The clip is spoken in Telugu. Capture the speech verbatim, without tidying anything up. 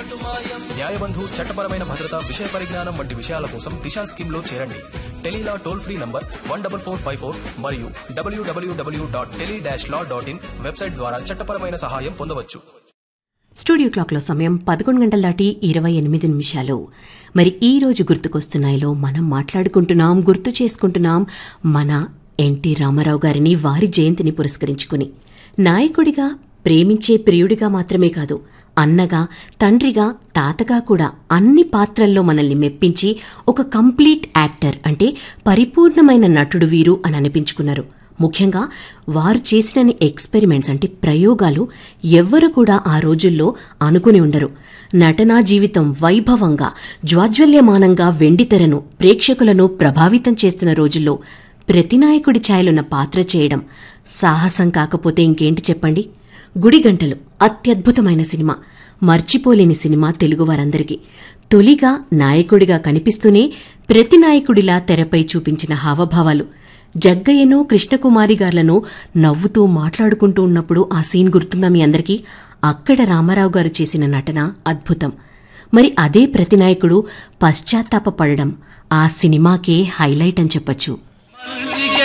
న్యాయబంధు చట్టపరమైన భద్రత విషయ పరిజ్ఞానం వంటి విషయాల కోసం దిశా స్కీమ్ లో చేరండి. Tele-Law toll free number one double four five four మరియు డబ్ల్యూడబ్ల్యూడబ్ల్యూ dot tele dash law dot in website ద్వారా చట్టపరమైన సహాయం పొందవచ్చు. స్టూడియో క్లాక్లో సమయం పదకొండు గంటల దాటి ఇరవై ఎనిమిది నిమిషాలు. మరి ఈ రోజు గుర్తుకొస్తున్నాయిలో మనం మాట్లాడుకుంటున్నాం, గుర్తు చేసుకుంటున్నాం మన ఎన్టీ రామారావు గారిని, వారి జయంతిని పురస్కరించుకుని. నాయకుడిగా, ప్రేమించే ప్రియుడిగా మాత్రమే కాదు, అన్నగా, తండ్రిగా, తాతగా కూడా అన్ని పాత్రల్లో మనల్ని మెప్పించి ఒక కంప్లీట్ యాక్టర్ అంటే పరిపూర్ణమైన నటుడు వీరు అని అనిపించుకున్నారు. ముఖ్యంగా వారు చేసినన్ని ఎక్స్పెరిమెంట్స్ అంటే ప్రయోగాలు ఎవ్వరు కూడా ఆ రోజుల్లో అనుకుని ఉండరు. నటనా జీవితం వైభవంగా, జ్వాజ్వల్యమానంగా వెండితెరను, ప్రేక్షకులను ప్రభావితం చేస్తున్న రోజుల్లో ప్రతినాయకుడి ఛాయలున్న పాత్ర చేయడం సాహసం కాకపోతే ఇంకేంటి చెప్పండి. గుడిగంటలు అత్యద్భుతమైన సినిమా, మర్చిపోలేని సినిమా తెలుగువారందరికీ. తొలిగా నాయకుడిగా కనిపిస్తూనే ప్రతినాయకుడిలా తెరపై చూపించిన హావభావాలు, జగ్గయ్యను, కృష్ణకుమారి గార్లను నవ్వుతూ మాట్లాడుకుంటూ ఉన్నప్పుడు ఆ సీన్ గుర్తుందా మీ అందరికీ? అక్కడ రామారావు గారు చేసిన నటన అద్భుతం. మరి అదే ప్రతినాయకుడు పశ్చాత్తాపపడడం ఆ సినిమాకే హైలైట్ అని చెప్పొచ్చు.